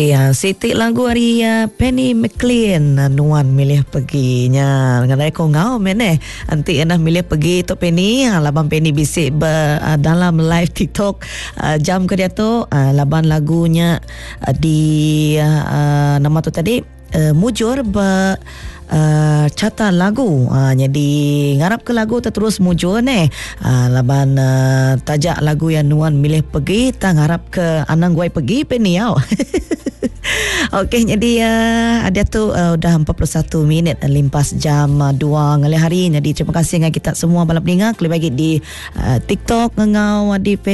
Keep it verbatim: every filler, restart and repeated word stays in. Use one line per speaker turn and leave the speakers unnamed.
Okey, uh, Siti lagu hari uh, Penny McLean uh, Nuan milih perginya. Ngadai ko ngau men eh. Anti ena milih pergi tu Penny. Uh, laban Penny bisik ber, uh, dalam live TikTok uh, jam ke dia tu uh, laban lagunya uh, di uh, uh, nama tu tadi uh, mujur ber Uh, cata lagu uh, jadi ngarap ke lagu terus mujur ni uh, laban uh, tajak lagu yang Nuan milih pergi tak ngarap ke anang guai pergi Penny tau. Okey, jadi uh, ada tu uh, dah empat puluh satu minit limpas jam uh, dua ngali hari. Jadi terima kasih dengan kita semua balap dengar. Kali bagi di uh, TikTok ngau di